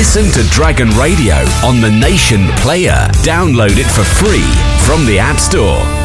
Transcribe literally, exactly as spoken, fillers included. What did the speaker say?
Listen to Dragon Radio on the Nation Player. Download it for free from the App Store.